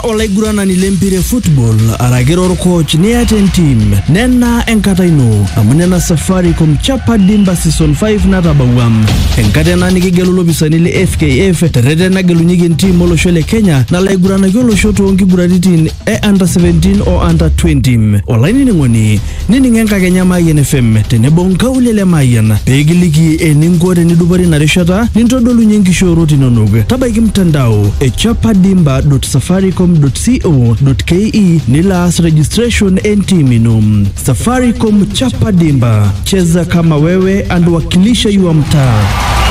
olaiguranani lempire football aragiro coach ni Aten team nena enkataino amunena Safaricom Chapa Dimba season 5 natabawam enkatena nikigelu lopisani le FKF terete nagelunyiki team olosho le Kenya na laiguranaki olosho tonkiguraritin under 17 o under 20 olaini ningoni niningenka Kenya Mayan FM tenebo nkaulele Mayan pegiliki eningo tenidupari narishata nintodolunye nkishoroti nonok tabaiki mtandao chapadimba.safaricom.co.ke nilas registration entimino Safaricom Chapa Dimba, cheza kama wewe and wakilisha yuwa mtaa.